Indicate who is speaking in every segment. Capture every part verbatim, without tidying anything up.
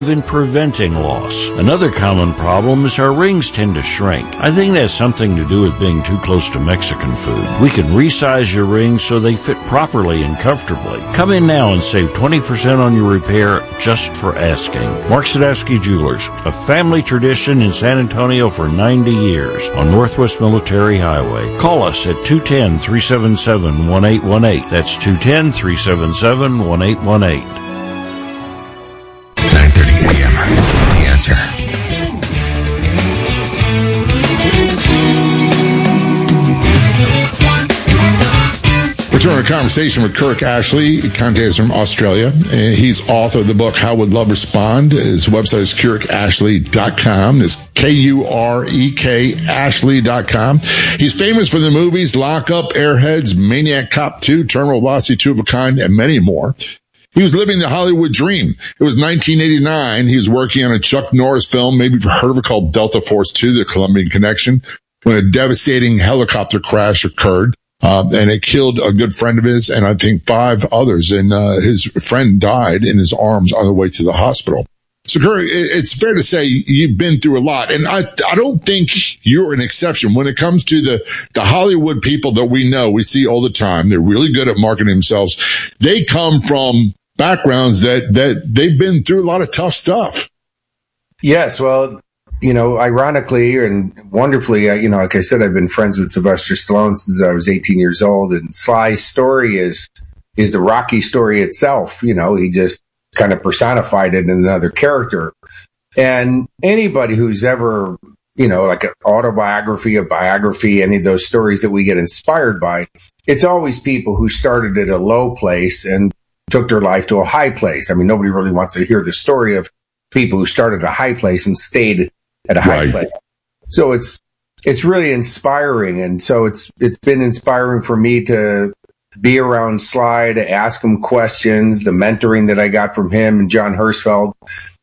Speaker 1: in preventing loss. Another common problem is our rings tend to shrink. I think that has something to do with being too close to Mexican food. We can resize your rings so they fit properly and comfortably. Come in now and save twenty percent on your repair just for asking. Mark Sadowski Jewelers, a family tradition in San Antonio for ninety years on Northwest Military Highway. Call us at two one zero, three seven seven, one eight one eight. That's two one zero, three seven seven, one eight one eight.
Speaker 2: nine thirty a.m. The Answer.
Speaker 3: Return a conversation with Kirk Ashley. Contacts from Australia. He's author of the book How Would Love Respond? His website is kurek ashley dot com. It's K U R E K Ashley dot com. He's famous for the movies Lock Up, Airheads, Maniac Cop two, Terminal Velocity, Two of a Kind, and many more. He was living the Hollywood dream. It was nineteen eighty-nine. He was working on a Chuck Norris film, maybe you've heard of it, called Delta Force two, The Colombian Connection, when a devastating helicopter crash occurred. Uh, and it killed a good friend of his and I think five others. And uh, his friend died in his arms on the way to the hospital. So, Curry, it's fair to say you've been through a lot. And I I don't think you're an exception. When it comes to the, the Hollywood people that we know, we see all the time, they're really good at marketing themselves. They come from backgrounds that, that they've been through a lot of tough stuff.
Speaker 4: Yes, well, you know, ironically and wonderfully, uh, you know, like I said, I've been friends with Sylvester Stallone since I was eighteen years old. And Sly's story is is the Rocky story itself. You know, he just kind of personified it in another character. And anybody who's ever, you know, like an autobiography, a biography, any of those stories that we get inspired by, it's always people who started at a low place and took their life to a high place. I mean, nobody really wants to hear the story of people who started at a high place and stayed at a high
Speaker 3: Right.
Speaker 4: place. So it's, it's really inspiring. And so it's, it's been inspiring for me to be around Sly, to ask him questions, the mentoring that I got from him and John Hirschfeld.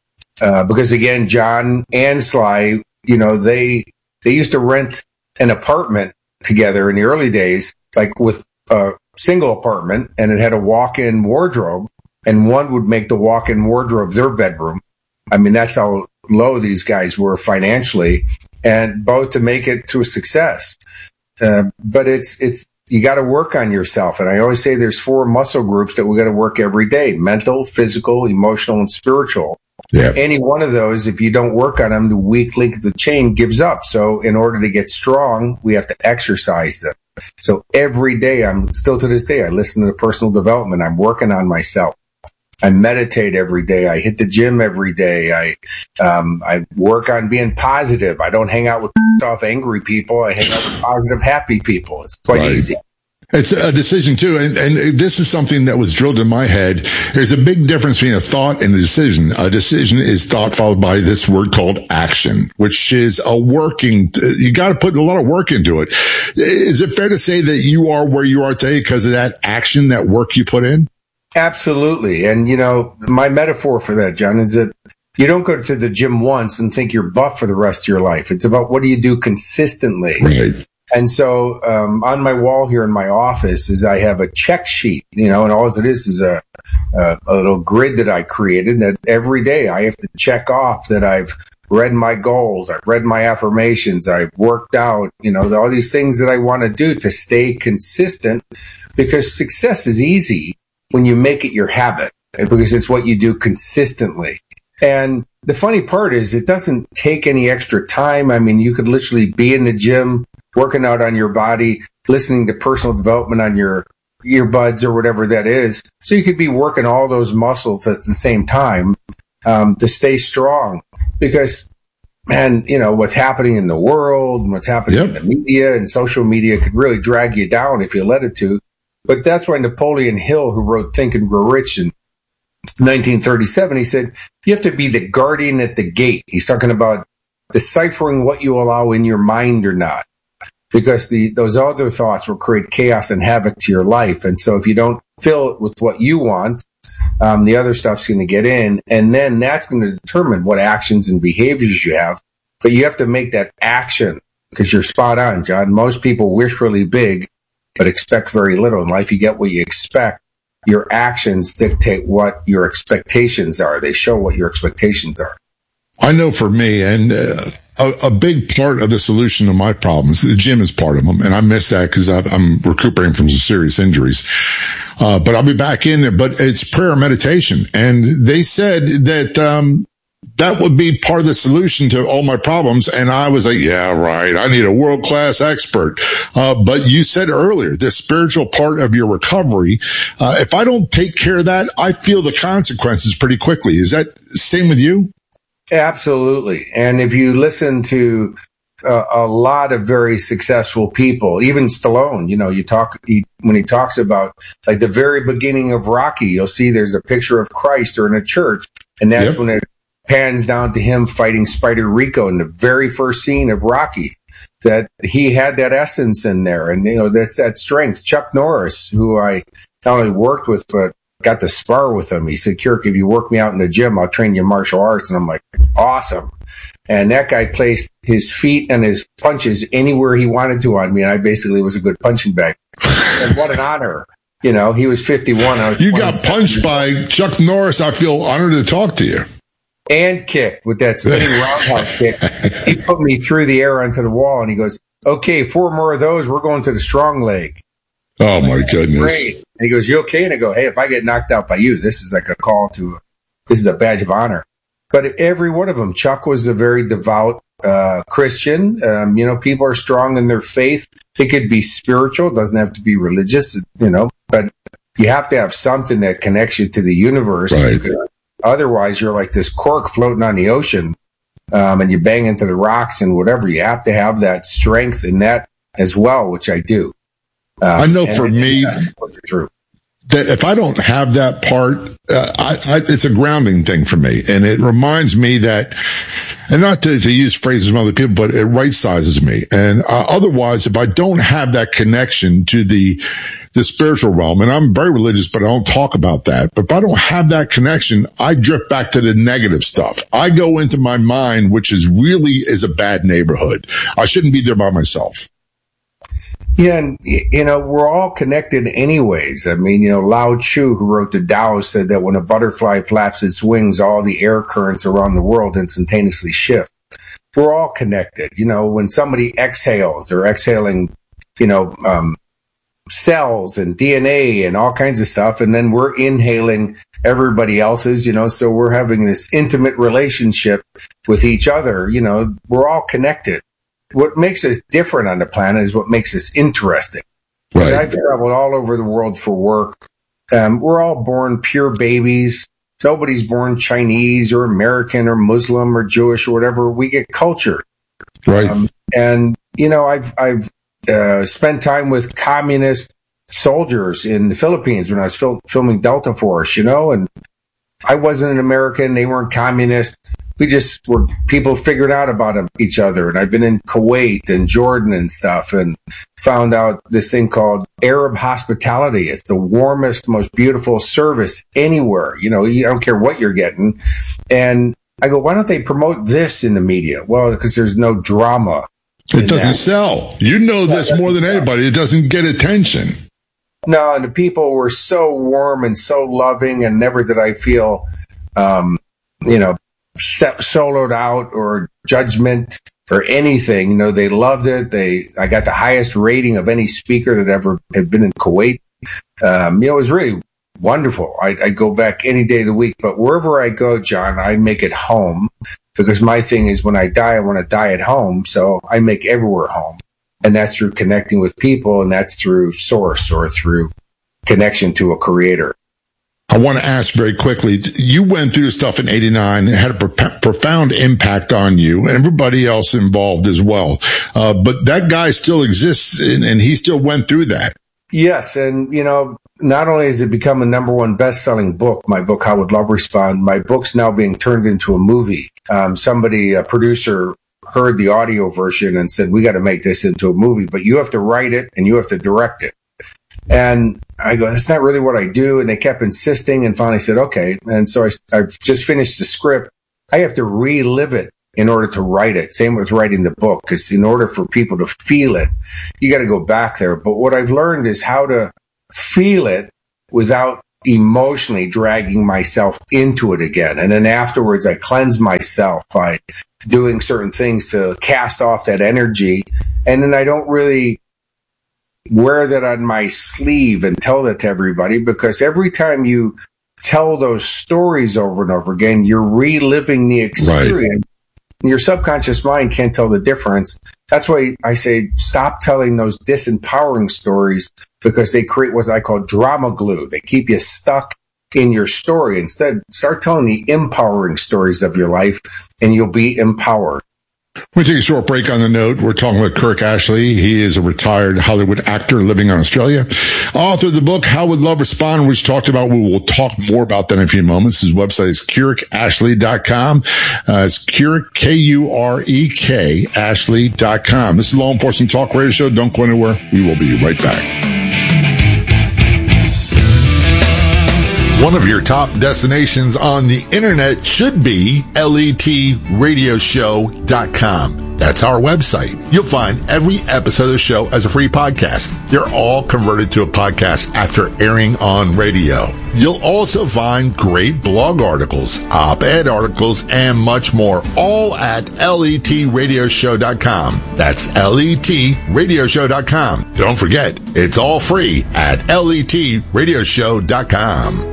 Speaker 4: Uh, because again, John and Sly, you know, they, they used to rent an apartment together in the early days, like with a single apartment, and it had a walk-in wardrobe, and one would make the walk-in wardrobe their bedroom. I mean, that's how low these guys were financially, and both to make it to a success. Uh, but it's, it's, you got to work on yourself. And I always say there's four muscle groups that we got to work every day: mental, physical, emotional, and spiritual.
Speaker 3: Yeah.
Speaker 4: Any one of those, if you don't work on them, the weak link of the chain gives up. So in order to get strong, we have to exercise them. So every day, I'm still to this day, I listen to personal development. I'm working on myself. I meditate every day. I hit the gym every day. I, um, I work on being positive. I don't hang out with off angry people. I hang out with positive, happy people. It's quite
Speaker 3: Right.
Speaker 4: easy.
Speaker 3: It's a decision too. And, and this is something that was drilled in my head. There's a big difference between a thought and a decision. A decision is thought followed by this word called action, which is a working, you got to put a lot of work into it. Is it fair to say that you are where you are today because of that action, that work you put in?
Speaker 4: Absolutely. And, you know, my metaphor for that, John, is that you don't go to the gym once and think you're buff for the rest of your life. It's about what do you do consistently.
Speaker 3: Right.
Speaker 4: And so um, on my wall here in my office is I have a check sheet, you know, and all it is is a, a, a little grid that I created that every day I have to check off that I've read my goals, I've read my affirmations, I've worked out, you know, all these things that I want to do to stay consistent, because success is easy when you make it your habit, because it's what you do consistently. And the funny part is it doesn't take any extra time. I mean, you could literally be in the gym, working out on your body, listening to personal development on your earbuds or whatever that is. So you could be working all those muscles at the same time um, to stay strong. Because, man, you know, what's happening in the world, and what's happening
Speaker 3: Yep.
Speaker 4: in the media and social media could really drag you down if you let it to. But that's why Napoleon Hill, who wrote Think and Grow Rich in nineteen thirty-seven, he said, you have to be the guardian at the gate. He's talking about deciphering what you allow in your mind or not, because the those other thoughts will create chaos and havoc to your life. And so if you don't fill it with what you want, um, the other stuff's going to get in, and then that's going to determine what actions and behaviors you have. But you have to make that action, because you're spot on, John. Most people wish really big, but expect very little in life. You get what you expect. your actions dictate what your expectations are. They show what your expectations are.
Speaker 3: I know for me, and uh, a, a big part of the solution to my problems, the gym is part of them, and I miss that because I'm recuperating from some serious injuries. Uh, but I'll be back in there. But it's prayer and meditation, and they said that um, that would be part of the solution to all my problems. And I was like, yeah, right. I need a world class expert. Uh, but you said earlier, the spiritual part of your recovery. Uh, if I don't take care of that, I feel the consequences pretty quickly. Is that same with you?
Speaker 4: Absolutely. And if you listen to uh, a lot of very successful people, even Stallone, you know, you talk, he, when he talks about like the very beginning of Rocky, you'll see there's a picture of Christ or in a church. And that's yep. when it pans down to him fighting Spider Rico in the very first scene of Rocky, that he had that essence in there. And, you know, that's that strength. Chuck Norris, who I not only worked with, but got to spar with him. He said, Kirk, if you work me out in the gym, I'll train you in martial arts. And I'm like, awesome. And that guy placed his feet and his punches anywhere he wanted to on me. And I basically was a good punching bag. And what an honor. You know, he was fifty-one. I was
Speaker 3: you got punched by Chuck Norris. I feel honored to talk to you.
Speaker 4: And kicked with that spinning roundhouse kick. He put me through the air onto the wall and he goes, okay, four more of those. We're going to the strong leg.
Speaker 3: Oh, my goodness.
Speaker 4: Great. And he goes, you okay? And I go, hey, if I get knocked out by you, this is like a call to, a, this is a badge of honor. But every one of them, Chuck was a very devout uh, Christian. Um, you know, people are strong in their faith. It could be spiritual. It doesn't have to be religious, you know, but you have to have something that connects you to the universe.
Speaker 3: Right.
Speaker 4: Because otherwise, you're like this cork floating on the ocean um, and you bang into the rocks and whatever. You have to have that strength in that as well, which I do. Um,
Speaker 3: I know for me
Speaker 4: that
Speaker 3: if I don't have that part, uh, I, I, it's a grounding thing for me. And it reminds me that, and not to, to use phrases from other people, but it right sizes me. And uh, otherwise, if I don't have that connection to the, the spiritual realm, and I'm very religious, but I don't talk about that. But if I don't have that connection, I drift back to the negative stuff. I go into my mind, which is really is a bad neighborhood. I shouldn't be there by myself.
Speaker 4: Yeah, and, you know, we're all connected anyways. I mean, you know, Lao Tzu, who wrote the Tao, said that when a butterfly flaps its wings, all the air currents around the world instantaneously shift. We're all connected. You know, when somebody exhales, they're exhaling, you know, um, cells and D N A and all kinds of stuff. And then we're inhaling everybody else's, you know, so we're having this intimate relationship with each other. You know, we're all connected. What makes us different on the planet is what makes us interesting.
Speaker 3: Right.
Speaker 4: I've traveled all over the world for work. Um, we're all born pure babies. Nobody's born Chinese or American or Muslim or Jewish or whatever. We get cultured.
Speaker 3: Right.
Speaker 4: Um, and, you know, I've, I've, uh, spent time with communist soldiers in the Philippines when I was fil- filming Delta Force, you know, and I wasn't an American. They weren't communist. We just were, people figured out about each other. And I've been in Kuwait and Jordan and stuff and found out this thing called Arab hospitality. It's the warmest, most beautiful service anywhere. You know, you don't care what you're getting. And I go, why don't they promote this in the media? Well, because there's no drama.
Speaker 3: It doesn't that. sell. You know this more than anybody. It doesn't get attention.
Speaker 4: No, and the people were so warm and so loving, and never did I feel, um, you know, soloed out or judgment or anything. You know, they loved it. They, I got the highest rating of any speaker that ever had been in Kuwait. Um, you know, it was really wonderful. I, I'd go back any day of the week, but wherever I go, John, I make it home because my thing is when I die, I want to die at home. So I make everywhere home. And that's through connecting with people, and that's through source or through connection to a creator.
Speaker 3: I want to ask very quickly, you went through stuff in eighty-nine. It had a pro- profound impact on you and everybody else involved as well. Uh, but that guy still exists, and, and he still went through that.
Speaker 4: Yes. And, you know, not only has it become a number one best-selling book, my book, How Would Love Respond, my book's now being turned into a movie. Um, somebody, a producer, heard the audio version and said, we got to make this into a movie, but you have to write it and you have to direct it. And I go, that's not really what I do. And they kept insisting and finally said, okay. And so I, I just finished the script. I have to relive it in order to write it. Same with writing the book, because in order for people to feel it, you got to go back there. But what I've learned is how to feel it without emotionally dragging myself into it again. And then afterwards, I cleanse myself by doing certain things to cast off that energy. And then I don't really wear that on my sleeve and tell that to everybody, because every time you tell those stories over and over again, you're reliving the experience. Right. Your subconscious mind can't tell the difference. That's why I say stop telling those disempowering stories, because they create what I call drama glue. They keep you stuck in your story. Instead, start telling the empowering stories of your life, and you'll be empowered.
Speaker 3: We'll take a short break on the note. We're talking with Kirk Ashley. He is a retired Hollywood actor living in Australia. Author of the book, How Would Love Respond, which talked about, we will talk more about that in a few moments. His website is Kurek Ashley dot com. Uh, it's Kurek, K U R E K, Ashley dot com. This is Law Enforcement Talk Radio Show. Don't go anywhere. We will be right back. One of your top destinations on the internet should be L E T radio show dot com. That's our website. You'll find every episode of the show as a free podcast. They're all converted to a podcast after airing on radio. You'll also find great blog articles, op-ed articles, and much more, all at L E T radio show dot com. That's L E T radio show dot com. Don't forget, it's all free at L E T radio show dot com.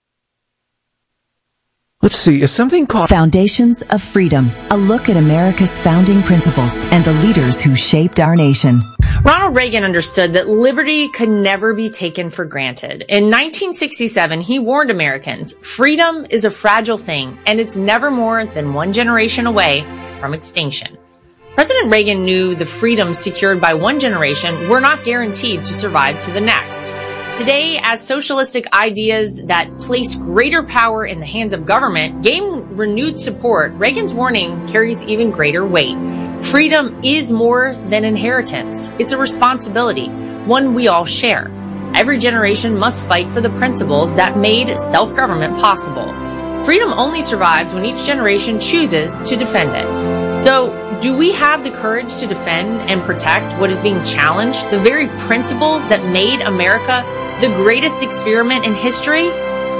Speaker 5: Let's see, is something called
Speaker 6: Foundations of Freedom, a look at America's founding principles and the leaders who shaped our nation.
Speaker 7: Ronald Reagan understood that liberty could never be taken for granted. In nineteen sixty-seven, he warned Americans, freedom is a fragile thing, and it's never more than one generation away from extinction. President Reagan knew the freedoms secured by one generation were not guaranteed to survive to the next. Today, as socialistic ideas that place greater power in the hands of government gain renewed support, Reagan's warning carries even greater weight. Freedom is more than inheritance. It's a responsibility, one we all share. Every generation must fight for the principles that made self-government possible. Freedom only survives when each generation chooses to defend it. So, do we have the courage to defend and protect what is being challenged, the very principles that made America the greatest experiment in history?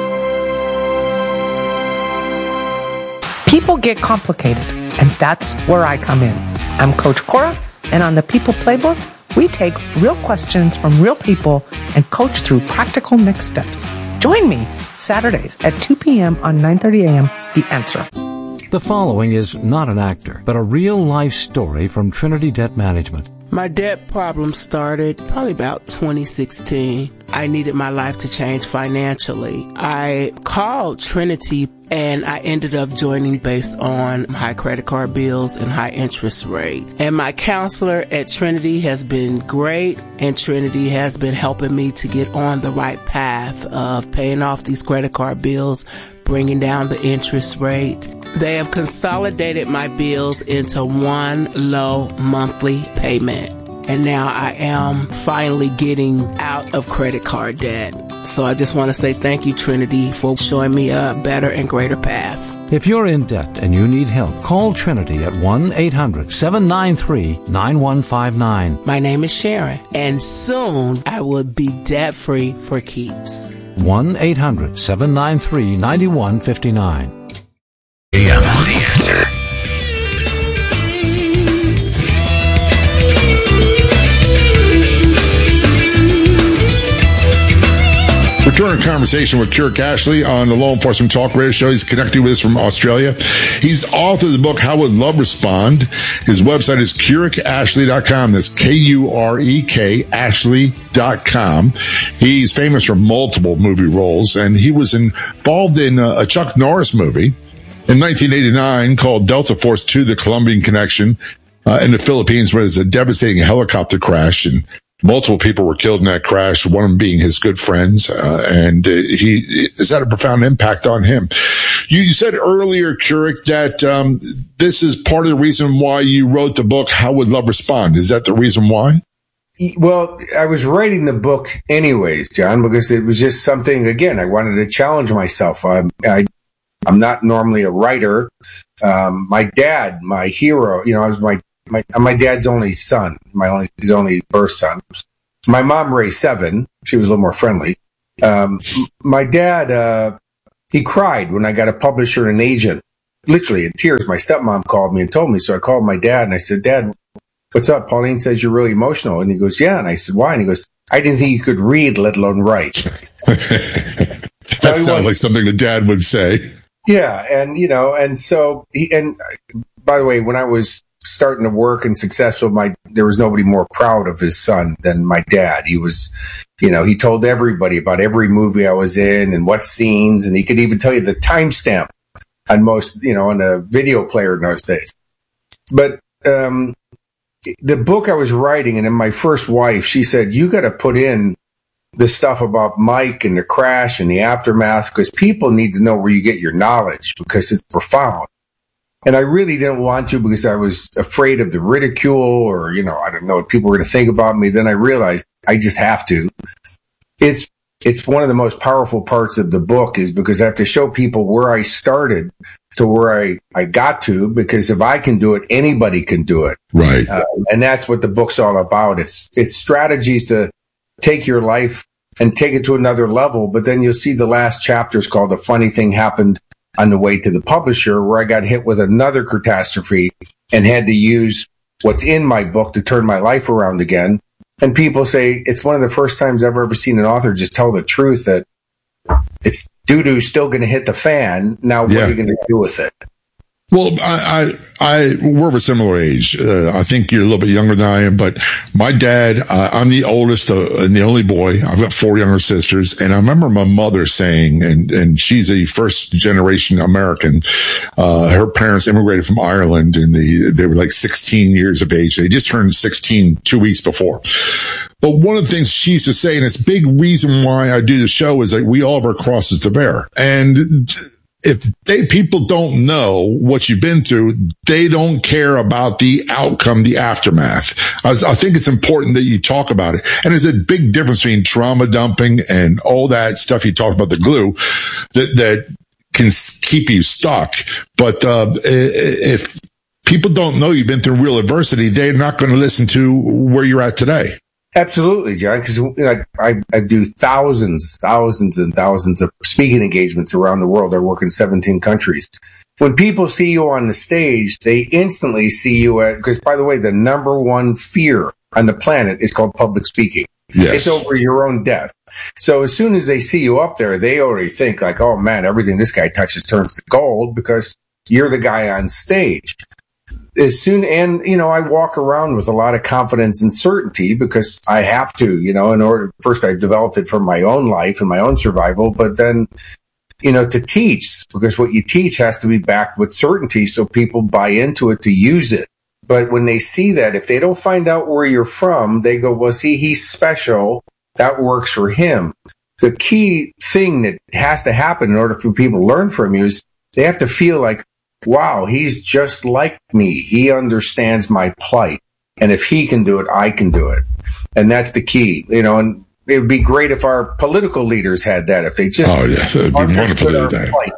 Speaker 5: People get complicated, and that's where I come in. I'm Coach Cora, and on the People Playbook, we take real questions from real people and coach through practical next steps. Join me Saturdays at two p.m. on nine thirty a.m. The Answer.
Speaker 8: The following is not an actor, but a real-life story from Trinity Debt Management.
Speaker 9: My debt problem started probably about twenty sixteen. I needed my life to change financially. I called Trinity and I ended up joining based on high credit card bills and high interest rate. And my counselor at Trinity has been great, and Trinity has been helping me to get on the right path of paying off these credit card bills, bringing down the interest rate. They have consolidated my bills into one low monthly payment. And now I am finally getting out of credit card debt. So I just want to say thank you, Trinity, for showing me a better and greater path.
Speaker 8: If you're in debt and you need help, call Trinity at one eight hundred seven nine three nine one five nine.
Speaker 9: My name is Sharon, and soon I will be debt-free for keeps.
Speaker 8: one eight hundred seven nine three nine one five nine.
Speaker 2: Yeah, the answer.
Speaker 3: Return a conversation with Kurek Ashley on the Law Enforcement Talk Radio Show. He's connecting with us from Australia. He's author of the book, How Would Love Respond? His website is Kurek Ashley dot com. That's K U R E K, Ashley dot com. He's famous for multiple movie roles, and he was involved in a Chuck Norris movie in nineteen eighty-nine called Delta Force two, The Colombian Connection, uh, in the Philippines, where there's a devastating helicopter crash, and multiple people were killed in that crash, one of them being his good friends, uh, and uh, he has had a profound impact on him. You, you said earlier, Kurek, that um, this is part of the reason why you wrote the book, How Would Love Respond? Is that the reason why?
Speaker 4: Well, I was writing the book anyways, John, because it was just something, again, I wanted to challenge myself. I'm, I, I'm not normally a writer. Um, my dad, my hero, you know, I was my My, my dad's only son, my only, his only birth son. My mom raised seven. She was a little more friendly. Um, my dad, uh, he cried when I got a publisher and an agent, literally in tears. My stepmom called me and told me. So I called my dad and I said, Dad, what's up? Pauline says you're really emotional. And he goes, yeah. And I said, why? And he goes, I didn't think you could read, let alone write.
Speaker 3: That sounds like something the dad would say.
Speaker 4: Yeah. And, you know, and so he, and by the way, when I was starting to work and successful, my, there was nobody more proud of his son than my dad. He was, you know, he told everybody about every movie I was in and what scenes. And he could even tell you the timestamp on most, you know, on a video player in those days. But, um, the book I was writing, and then my first wife, she said, you got to put in the stuff about Mike and the crash and the aftermath, because people need to know where you get your knowledge, because it's profound. And I really didn't want to, because I was afraid of the ridicule, or, you know, I don't know what people were going to think about me. Then I realized I just have to. It's, it's one of the most powerful parts of the book, is because I have to show people where I started to where I, I got to, because if I can do it, anybody can do it.
Speaker 3: Right.
Speaker 4: Uh, and that's what the book's all about. It's, it's strategies to take your life and take it to another level. But then you'll see the last chapter is called The Funny Thing Happened on the Way to the Publisher, where I got hit with another catastrophe and had to use what's in my book to turn my life around again. And people say it's one of the first times I've ever seen an author just tell the truth, that it's doo-doo still going to hit the fan. Now, what
Speaker 3: yeah.
Speaker 4: are you going to do with it?
Speaker 3: Well, I, I, I, we're of a similar age. Uh, I think you're a little bit younger than I am, but my dad, uh, I'm the oldest uh, and the only boy. I've got four younger sisters. And I remember my mother saying, and, and she's a first generation American. Uh, her parents immigrated from Ireland, and the, they were like sixteen years of age. They just turned sixteen two weeks before. But one of the things she used to say, and it's a big reason why I do the show, is that we all have our crosses to bear. And if they, people don't know what you've been through, they don't care about the outcome, the aftermath. I, I think it's important that you talk about it. And there's a big difference between trauma dumping and all that stuff you talked about, the glue that, that can keep you stuck. But, uh, if people don't know you've been through real adversity, they're not going to listen to where you're at today.
Speaker 4: Absolutely, John, because you know, I, I do thousands, thousands and thousands of speaking engagements around the world. I work in seventeen countries. When people see you on the stage, they instantly see you at, because by the way, the number one fear on the planet is called public speaking. Yes. It's over your own death. So as soon as they see you up there, they already think like, oh man, everything this guy touches turns to gold, because you're the guy on stage. As soon, and, you know, I walk around with a lot of confidence and certainty, because I have to, you know, in order, first I developed it for my own life and my own survival, but then, you know, to teach, because what you teach has to be backed with certainty so people buy into it to use it. But when they see that, if they don't find out where you're from, they go, well, see, he's special. That works for him. The key thing that has to happen in order for people to learn from you is they have to feel like, wow, he's just like me. He understands my plight. And if he can do it, I can do it. And that's the key, you know, and it would be great if our political leaders had that, if they just
Speaker 3: oh, yes, it would be wonderful to do that.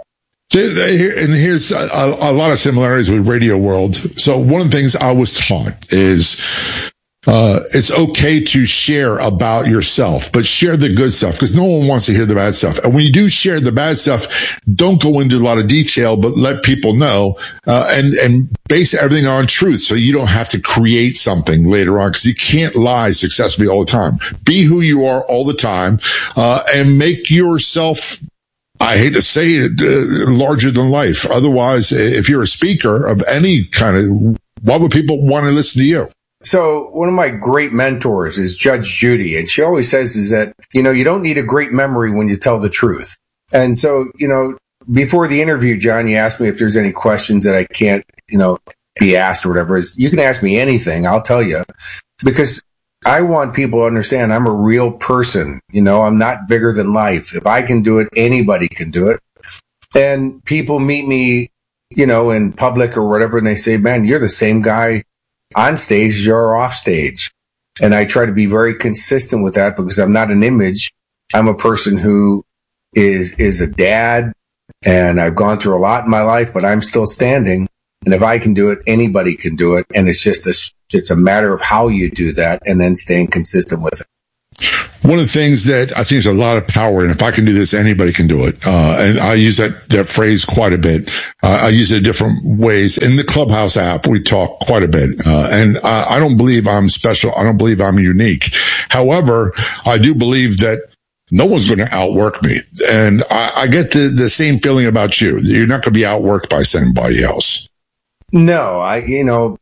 Speaker 3: And here's a, a lot of similarities with Radio World. So one of the things I was taught is uh it's okay to share about yourself, but share the good stuff, because no one wants to hear the bad stuff. And when you do share the bad stuff, don't go into a lot of detail, but let people know, uh, and, and base everything on truth, so you don't have to create something later on, because you can't lie successfully all the time. Be who you are all the time, uh, and make yourself, I hate to say it, uh, larger than life. Otherwise, if you're a speaker of any kind of, why would people want to listen to you?
Speaker 4: So one of my great mentors is Judge Judy, and she always says is that, you know, you don't need a great memory when you tell the truth. And so, you know, before the interview, John, you asked me if there's any questions that I can't, you know, be asked or whatever. Is you can ask me anything, I'll tell you, because I want people to understand I'm a real person. You know, I'm not bigger than life. If I can do it, anybody can do it. And people meet me, you know, in public or whatever, and they say, man, you're the same guy on stage as you're off stage. And I try to be very consistent with that, because I'm not an image. I'm a person who is, is a dad, and I've gone through a lot in my life, but I'm still standing. And if I can do it, anybody can do it. And it's just a, it's a matter of how you do that, and then staying consistent with it.
Speaker 3: One of the things that I think is a lot of power, and if I can do this, anybody can do it. Uh, and I use that, that phrase quite a bit. Uh, I use it in different ways. In the Clubhouse app, we talk quite a bit. Uh, and I, I don't believe I'm special. I don't believe I'm unique. However, I do believe that no one's going to outwork me. And I, I get the, the same feeling about you. You're not going to be outworked by somebody else.
Speaker 4: No, I, you know,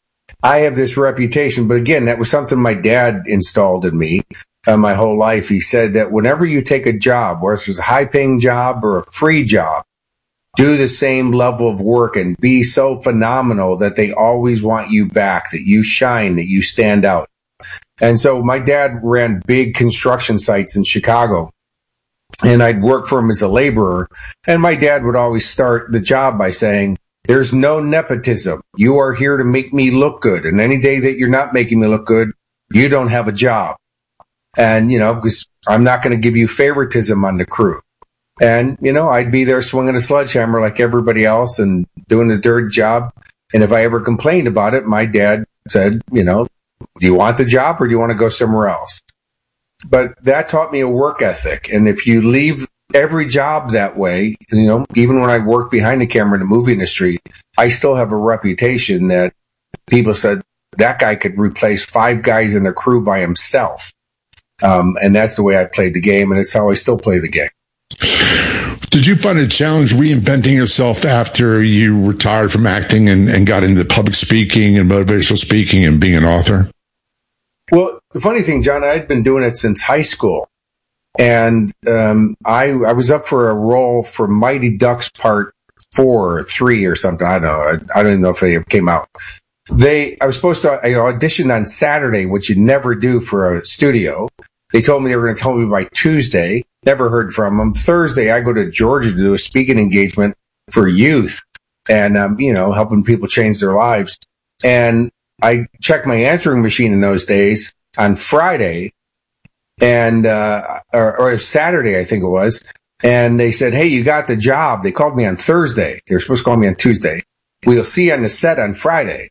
Speaker 4: I have this reputation, but again, that was something my dad installed in me. Uh, my whole life. He said that whenever you take a job, whether it's a high paying job or a free job, do the same level of work and be so phenomenal that they always want you back, that you shine, that you stand out. And so my dad ran big construction sites in Chicago, and I'd work for him as a laborer. And my dad would always start the job by saying, there's no nepotism. You are here to make me look good. And any day that you're not making me look good, you don't have a job. And, you know, because I'm not going to give you favoritism on the crew. And, you know, I'd be there swinging a sledgehammer like everybody else and doing a dirty job. And if I ever complained about it, my dad said, you know, do you want the job or do you want to go somewhere else? But that taught me a work ethic. And if you leave every job that way, you know, even when I worked behind the camera in the movie industry, I still have a reputation that people said that guy could replace five guys in the crew by himself. Um, and that's the way I played the game, and it's how I still play the game.
Speaker 3: Did you find a challenge reinventing yourself after you retired from acting and, and got into public speaking and motivational speaking and being an author?
Speaker 4: Well, the funny thing, John, I'd been doing it since high school. And um, I, I was up for a role for Mighty Ducks Part four or three or something. I don't know. I, I don't even know if it ever came out. They, I was supposed to I audition on Saturday, which you never do for a studio. They told me they were going to tell me by Tuesday. Never heard from them. Thursday, I go to Georgia to do a speaking engagement for youth and, um, you know, helping people change their lives. And I checked my answering machine in those days on Friday and, uh, or, or Saturday, I think it was. And they said, hey, you got the job. They called me on Thursday. They were supposed to call me on Tuesday. We'll see you on the set on Friday.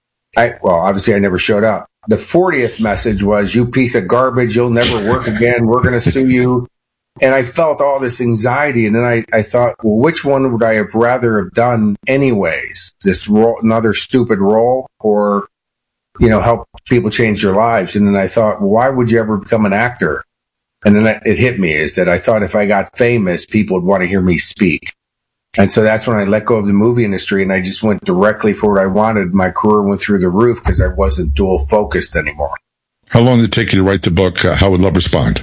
Speaker 4: I, well, obviously I never showed up. The fortieth message was, you piece of garbage, you'll never work again. We're going to sue you. And I felt all this anxiety. And then I, I thought, well, which one would I have rather have done anyways? This role, another stupid role, or, you know, help people change their lives. And then I thought, well, why would you ever become an actor? And then it hit me is that I thought if I got famous, people would want to hear me speak. And so that's when I let go of the movie industry and I just went directly for what I wanted. My career went through the roof because I wasn't dual focused anymore.
Speaker 3: How long did it take you to write the book, uh, How Would Love Respond?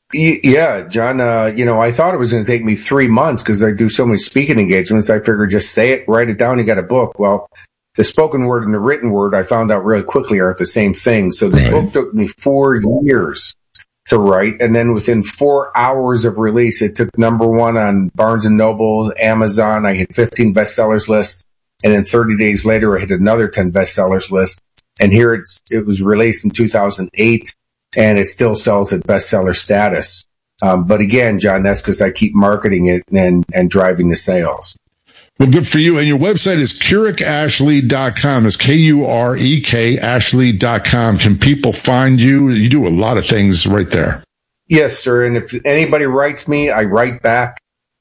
Speaker 4: Yeah, John, uh, you know, I thought it was going to take me three months because I do so many speaking engagements. I figured just say it, write it down, you got a book. Well, the spoken word and the written word, I found out really quickly aren't the same thing. So the right. book took me four years to write. And then within four hours of release, it took number one on Barnes and Noble, Amazon. I hit fifteen bestsellers lists. And then thirty days later, I hit another ten bestsellers list. And here it's, it was released in two thousand eight and it still sells at bestseller status. Um, but again, John, that's because I keep marketing it and, and driving the sales.
Speaker 3: Well, good for you. And your website is Kurek Ashley dot com. It's K U R E K Ashley dot com. Can people find you? You do a lot of things right there.
Speaker 4: Yes, sir. And if anybody writes me, I write back.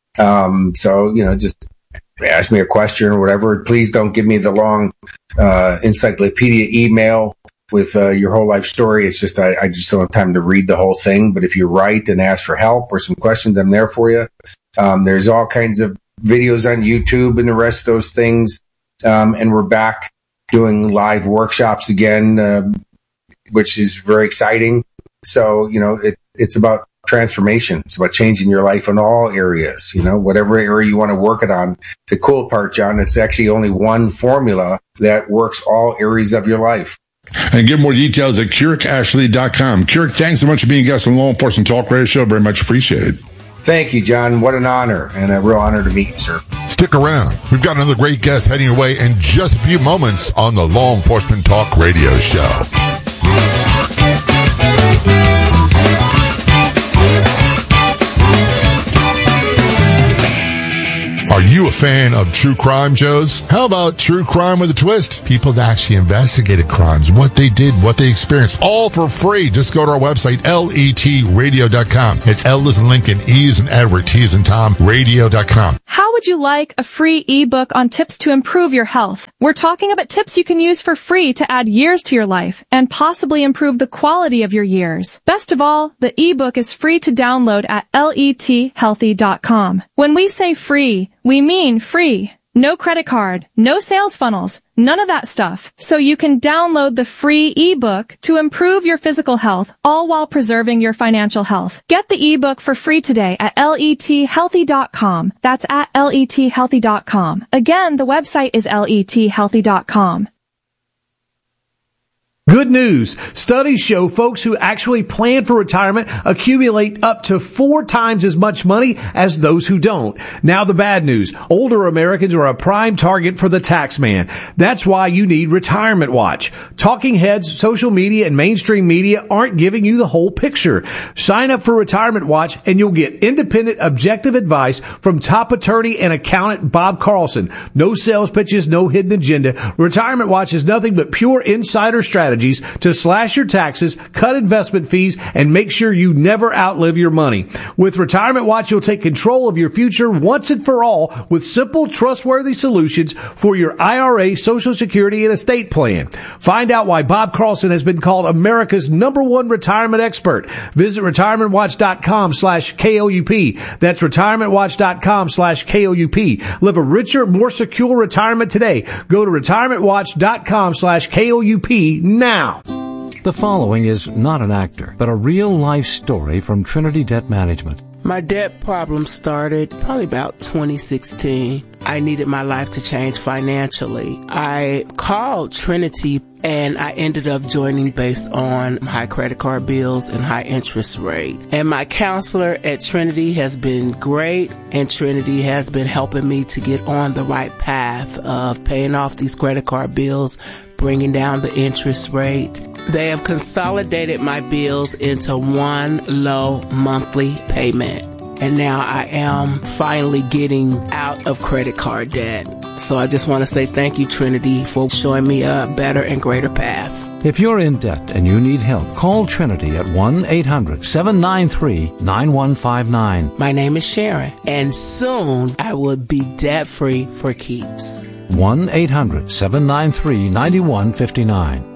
Speaker 4: Um, so, you know, just ask me a question or whatever. Please don't give me the long uh, encyclopedia email with uh, your whole life story. It's just I, I just don't have time to read the whole thing. But if you write and ask for help or some questions, I'm there for you. Um, there's all kinds of videos on YouTube and the rest of those things. Um, and we're back doing live workshops again, uh, which is very exciting. So, you know, it, it's about transformation. It's about changing your life in all areas, you know, whatever area you want to work it on. The cool part, John, it's actually only one formula that works all areas of your life.
Speaker 3: And get more details at Kurek Ashley dot com. Kurek, thanks so much for being a guest on Law Enforcement Talk Radio Show. Very much appreciated.
Speaker 4: Thank you, John. What an honor and a real honor to meet you, sir.
Speaker 3: Stick around. We've got another great guest heading your way in just a few moments on the Law Enforcement Talk Radio Show. Are you you a fan of true crime shows? How about True Crime with a Twist? People that actually investigated crimes, what they did, what they experienced, all for free. Just go to our website, L E T radio dot com. It's L as in Lincoln, E as in Edward, T as in Tom, radio dot com.
Speaker 10: How would you like a free ebook on tips to improve your health? We're talking about tips you can use for free to add years to your life and possibly improve the quality of your years. Best of all, the ebook is free to download at L E T healthy dot com. When we say free, we mean free. No credit card, no sales funnels, none of that stuff. So you can download the free ebook to improve your physical health, all while preserving your financial health. Get the ebook for free today at L E T healthy dot com. That's at L E T healthy dot com. Again, the website is L E T healthy dot com.
Speaker 11: Good news. Studies show folks who actually plan for retirement accumulate up to four times as much money as those who don't. Now the bad news. Older Americans are a prime target for the tax man. That's why you need Retirement Watch. Talking heads, social media, and mainstream media aren't giving you the whole picture. Sign up for Retirement Watch and you'll get independent, objective advice from top attorney and accountant Bob Carlson. No sales pitches, no hidden agenda. Retirement Watch is nothing but pure insider strategy to slash your taxes, cut investment fees, and make sure you never outlive your money. With Retirement Watch, you'll take control of your future once and for all with simple, trustworthy solutions for your I R A, Social Security, and estate plan. Find out why Bob Carlson has been called America's number one retirement expert. Visit retirement watch dot com slash K O U P. That's retirement watch dot com slash K O U P. Live a richer, more secure retirement today. Go to retirement watch dot com slash K O U P now. Now.
Speaker 8: The following is not an actor, but a real-life story from Trinity Debt Management.
Speaker 9: My debt problem started probably about twenty sixteen. I needed my life to change financially. I called Trinity and I ended up joining based on high credit card bills and high interest rate. And my counselor at Trinity has been great, and Trinity has been helping me to get on the right path of paying off these credit card bills, bringing down the interest rate. They have consolidated my bills into one low monthly payment. And now I am finally getting out of credit card debt. So I just want to say thank you, Trinity, for showing me a better and greater path.
Speaker 8: If you're in debt and you need help, call Trinity at one eight hundred seven nine three nine one five nine.
Speaker 9: My name is Sharon, and soon I will be debt-free for keeps.
Speaker 8: one eight hundred seven nine three nine one five nine.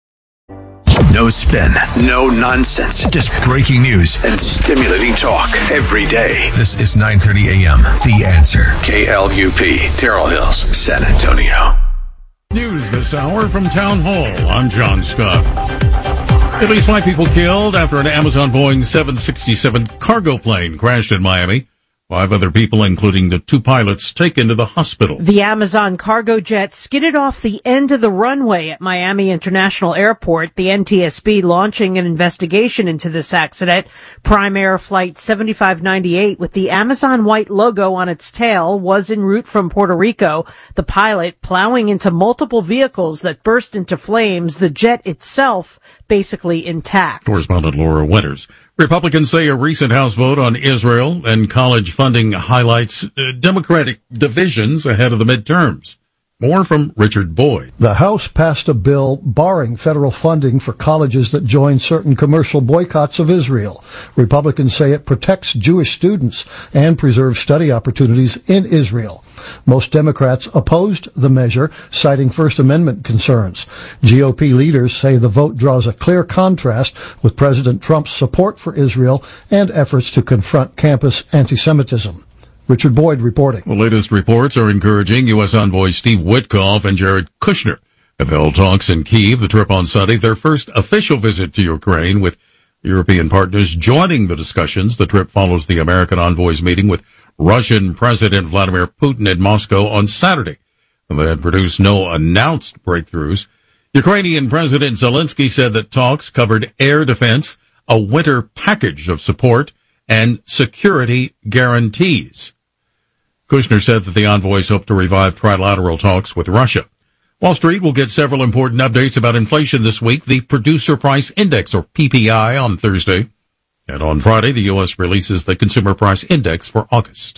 Speaker 2: No spin, no nonsense, just breaking news and stimulating talk every day. This is nine thirty a.m. The Answer. K L U P, Terrell Hills, San Antonio.
Speaker 1: News this hour from Town Hall. I'm John Scott. At least five people killed after an Amazon Boeing seven sixty-seven cargo plane crashed in Miami. Five other people, including the two pilots, taken to the hospital.
Speaker 12: The Amazon cargo jet skidded off the end of the runway at Miami International Airport, the N T S B launching an investigation into this accident. Prime Air Flight seventy-five ninety-eight, with the Amazon white logo on its tail, was en route from Puerto Rico. The pilot plowing into multiple vehicles that burst into flames, the jet itself basically intact.
Speaker 1: Correspondent Laura Winters. Republicans say a recent House vote on Israel and college funding highlights uh, Democratic divisions ahead of the midterms. More from Richard Boyd.
Speaker 13: The House passed a bill barring federal funding for colleges that join certain commercial boycotts of Israel. Republicans say it protects Jewish students and preserves study opportunities in Israel. Most Democrats opposed the measure, citing First Amendment concerns. G O P leaders say the vote draws a clear contrast with President Trump's support for Israel and efforts to confront campus anti-Semitism. Richard Boyd reporting.
Speaker 1: The latest reports are encouraging. U S envoys Steve Witkoff and Jared Kushner have held talks in Kyiv. The trip on Sunday, their first official visit to Ukraine, with European partners joining the discussions. The trip follows the American envoys meeting with Russian President Vladimir Putin in Moscow on Saturday. They had produced no announced breakthroughs. Ukrainian President Zelensky said that talks covered air defense, a winter package of support, and security guarantees. Kushner said that the envoys hope to revive trilateral talks with Russia. Wall Street will get several important updates about inflation this week. The Producer Price Index, or P P I, on Thursday. And on Friday, the U S releases the Consumer Price Index for August.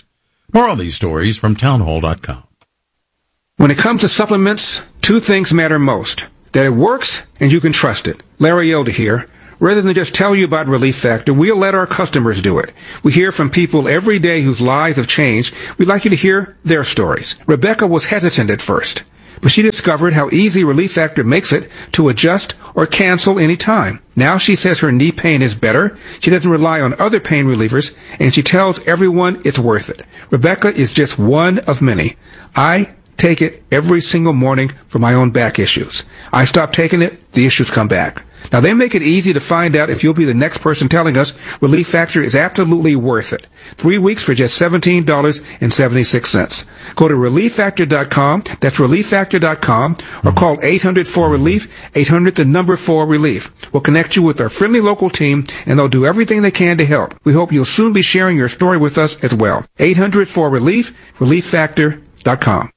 Speaker 14: More on these stories from townhall dot com.
Speaker 15: When it comes to supplements, two things matter most. That it works and you can trust it. Larry Elder here. Rather than just tell you about Relief Factor, we'll let our customers do it. We hear from people every day whose lives have changed. We'd like you to hear their stories. Rebecca was hesitant at first, but she discovered how easy Relief Factor makes it to adjust or cancel any time. Now she says her knee pain is better, she doesn't rely on other pain relievers, and she tells everyone it's worth it. Rebecca is just one of many. I take it every single morning for my own back issues. I stop taking it, the issues come back. Now, they make it easy to find out if you'll be the next person telling us Relief Factor is absolutely worth it. Three weeks for just seventeen dollars and seventy-six cents. Go to relief factor dot com, that's relief factor dot com, or call eight hundred four relief, eight hundred the number four relief. We'll connect you with our friendly local team, and they'll do everything they can to help. We hope you'll soon be sharing your story with us as well. eight hundred four relief, relief factor dot com.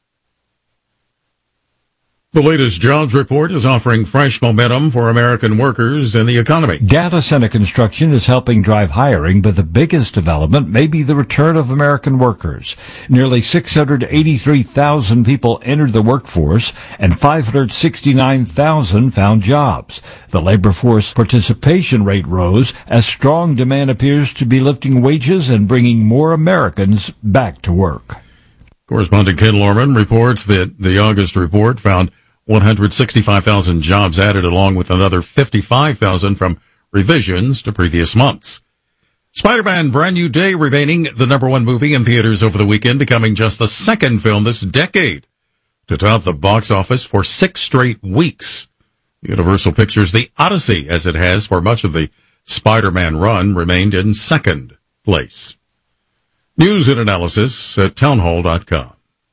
Speaker 14: The latest jobs report is offering fresh momentum for American workers and the economy.
Speaker 8: Data center construction is helping drive hiring, but the biggest development may be the return of American workers. Nearly six hundred eighty-three thousand people entered the workforce, and five hundred sixty-nine thousand found jobs. The labor force participation rate rose as strong demand appears to be lifting wages and bringing more Americans back to work.
Speaker 14: Correspondent Ken Lorman reports that the August report found one hundred sixty-five thousand jobs added, along with another fifty-five thousand from revisions to previous months. Spider-Man Brand New Day remaining the number one movie in theaters over the weekend, becoming just the second film this decade to top the box office for six straight weeks. Universal Pictures' The Odyssey, as it has for much of the Spider-Man run, remained in second place. News and analysis at townhall dot com.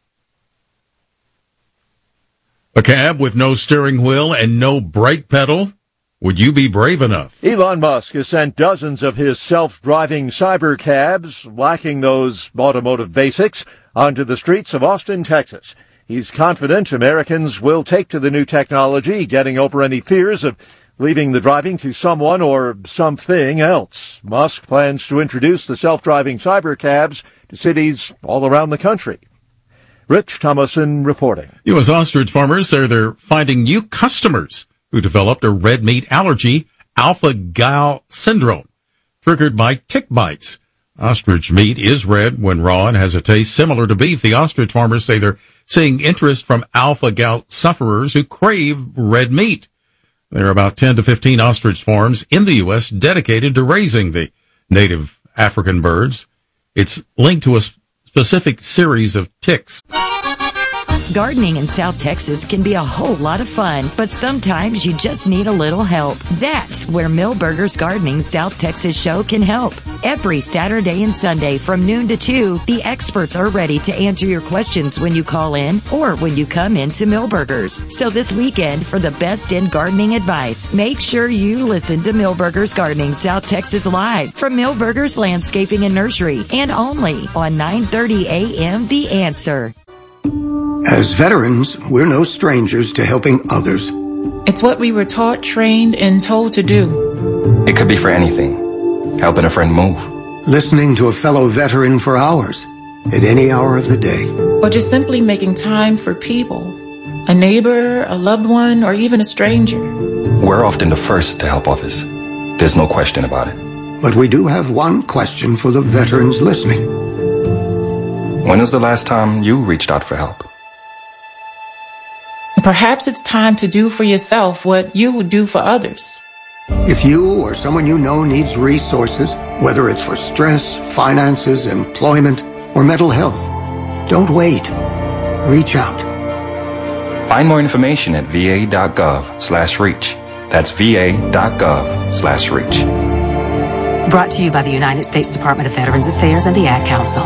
Speaker 14: A cab with no steering wheel and no brake pedal? Would you be brave enough?
Speaker 16: Elon Musk has sent dozens of his self-driving cyber cabs, lacking those automotive basics, onto the streets of Austin, Texas. He's confident Americans will take to the new technology, getting over any fears of leaving the driving to someone or something else. Musk plans to introduce the self-driving cyber cabs to cities all around the country. Rich Thomason reporting.
Speaker 14: U S ostrich farmers say they're finding new customers who developed a red meat allergy, alpha-gal syndrome, triggered by tick bites. Ostrich meat is red when raw and has a taste similar to beef. The ostrich farmers say they're seeing interest from alpha-gal sufferers who crave red meat. There are about ten to fifteen ostrich farms in the U S dedicated to raising the native African birds. It's linked to a specific series of ticks.
Speaker 17: Gardening in South Texas can be a whole lot of fun, but sometimes you just need a little help. That's where Millburgers Gardening South Texas Show can help. Every Saturday and Sunday from noon to two, the experts are ready to answer your questions when you call in or when you come into Millburgers. So this weekend, for the best in gardening advice, make sure you listen to Millburgers Gardening South Texas Live from Millburgers Landscaping and Nursery, and only on nine thirty a.m. The Answer.
Speaker 18: As veterans, we're no strangers to helping others.
Speaker 19: It's what we were taught, trained, and told to do.
Speaker 20: It could be for anything. Helping a friend move.
Speaker 18: Listening to a fellow veteran for hours, at any hour of the day.
Speaker 19: Or just simply making time for people. A neighbor, a loved one, or even a stranger.
Speaker 20: We're often the first to help others. There's no question about it.
Speaker 18: But we do have one question for the veterans listening.
Speaker 20: When was the last time you reached out for help?
Speaker 19: Perhaps it's time to do for yourself what you would do for others.
Speaker 18: If you or someone you know needs resources, whether it's for stress, finances, employment, or mental health, don't wait. Reach out.
Speaker 20: Find more information at va.gov slash reach. That's va.gov slash reach.
Speaker 21: Brought to you by the United States Department of Veterans Affairs and the Ad Council.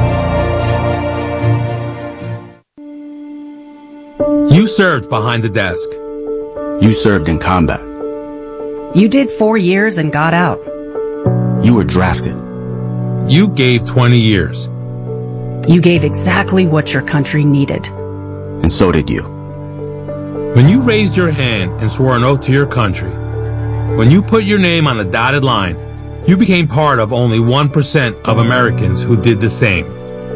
Speaker 22: You served behind the desk.
Speaker 23: You served in combat.
Speaker 21: You did four years and got out.
Speaker 23: You were drafted.
Speaker 22: You gave twenty years.
Speaker 21: You gave exactly what your country needed.
Speaker 23: And so did you.
Speaker 22: When you raised your hand and swore an oath to your country, when you put your name on a dotted line, you became part of only one percent of Americans who did the same.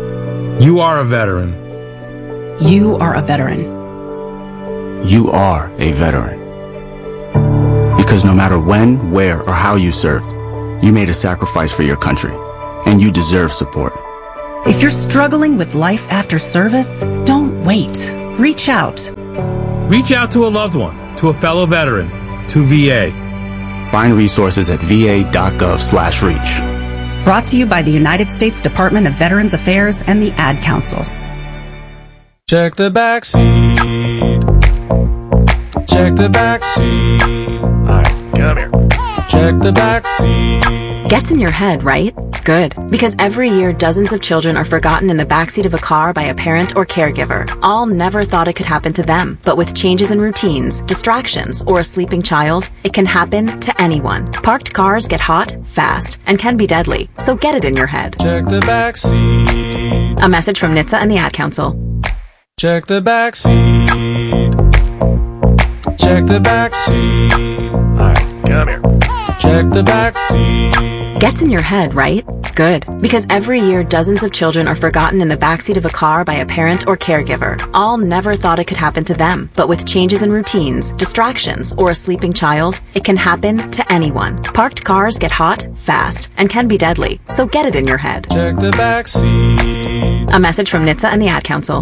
Speaker 22: You are a veteran.
Speaker 21: You are a veteran.
Speaker 23: You are a veteran. Because no matter when, where, or how you served, you made a sacrifice for your country, and you deserve support.
Speaker 21: If you're struggling with life after service, don't wait. Reach out.
Speaker 22: Reach out to a loved one, to a fellow veteran, to V A.
Speaker 23: Find resources at va.gov slash reach.
Speaker 21: Brought to you by the United States Department of Veterans Affairs and the Ad Council.
Speaker 5: Check the back seat. Check the back seat. All right, come here. Check the back seat.
Speaker 6: Gets in your head, right? Good. Because every year, dozens of children are forgotten in the backseat of a car by a parent or caregiver. All never thought it could happen to them. But with changes in routines, distractions, or a sleeping child, it can happen to anyone. Parked cars get hot, fast, and can be deadly. So get it in your head.
Speaker 5: Check the back seat.
Speaker 6: A message from N H T S A and the Ad Council.
Speaker 5: Check the back seat. Check the back seat. All right, come here. Check the back seat.
Speaker 6: Gets in your head, right? Good. Because every year, dozens of children are forgotten in the backseat of a car by a parent or caregiver. All never thought it could happen to them. But with changes in routines, distractions, or a sleeping child, it can happen to anyone. Parked cars get hot, fast, and can be deadly. So get it in your head.
Speaker 5: Check the back seat.
Speaker 6: A message from N H T S A and the Ad Council.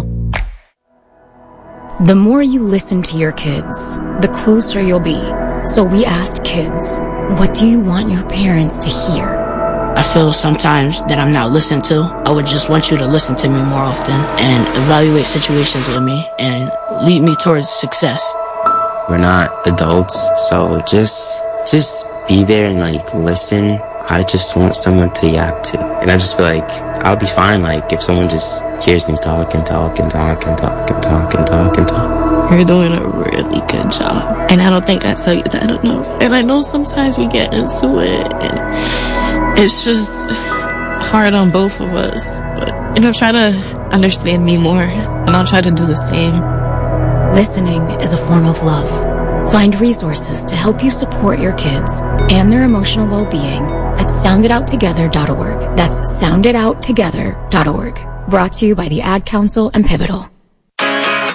Speaker 7: The more you listen to your kids, the closer you'll be. So we asked kids, what do you want your parents to hear?
Speaker 24: I feel sometimes that I'm not listened to. I would just want you to listen to me more often and evaluate situations with me and lead me towards success.
Speaker 25: We're not adults, so just just be there and like listen. I just want someone to yap to. And I just feel like I'll be fine like if someone just hears me talk and talk and talk and talk and talk and talk and talk.
Speaker 24: You're doing a really good job. And I don't think I tell you that enough. And I know sometimes we get into it and it's just hard on both of us. But, you know, try to understand me more and I'll try to do the same.
Speaker 7: Listening is a form of love. Find resources to help you support your kids and their emotional well-being at sound it out together dot org. That's sound it out together dot org. Brought to you by the Ad Council and Pivotal.